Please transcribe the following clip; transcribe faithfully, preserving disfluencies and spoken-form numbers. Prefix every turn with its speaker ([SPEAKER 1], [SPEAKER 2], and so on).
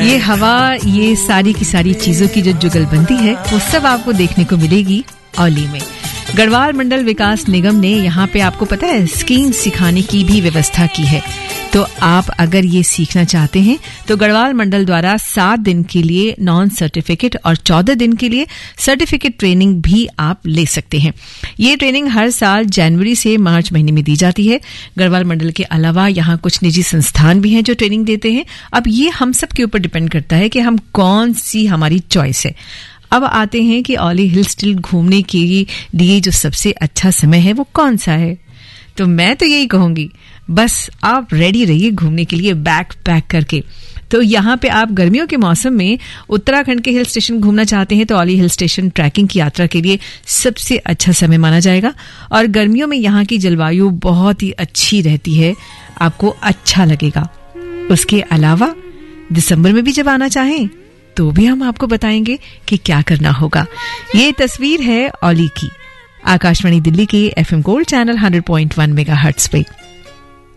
[SPEAKER 1] ये हवा, ये सारी की सारी चीजों की जो जुगलबंदी है वो सब आपको देखने को मिलेगी औली में। गढ़वाल मंडल विकास निगम ने यहाँ पे आपको पता है स्कीइंग सिखाने की भी व्यवस्था की है। तो आप अगर ये सीखना चाहते हैं तो गढ़वाल मंडल द्वारा सात दिन के लिए नॉन सर्टिफिकेट और चौदह दिन के लिए सर्टिफिकेट ट्रेनिंग भी आप ले सकते हैं। ये ट्रेनिंग हर साल जनवरी से मार्च महीने में दी जाती है। गढ़वाल मंडल के अलावा यहाँ कुछ निजी संस्थान भी हैं जो ट्रेनिंग देते हैं। अब ये हम सब के ऊपर डिपेंड करता है कि हम कौन सी हमारी चॉइस है। अब आते हैं कि औली हिल स्टिल घूमने के लिए जो सबसे अच्छा समय है वो कौन सा है। तो मैं तो यही कहूंगी, बस आप रेडी रहिए घूमने के लिए बैग पैक करके। तो यहाँ पे आप गर्मियों के मौसम में उत्तराखंड के हिल स्टेशन घूमना चाहते हैं तो औली हिल स्टेशन ट्रैकिंग की यात्रा के लिए सबसे अच्छा समय माना जाएगा। और गर्मियों में यहाँ की जलवायु बहुत ही अच्छी रहती है, आपको अच्छा लगेगा। उसके अलावा दिसंबर में भी जब आना चाहें तो भी हम आपको बताएंगे कि क्या करना होगा। ये तस्वीर है औली की, आकाशवाणी दिल्ली के FM gold channel hundred point one megahertz पे।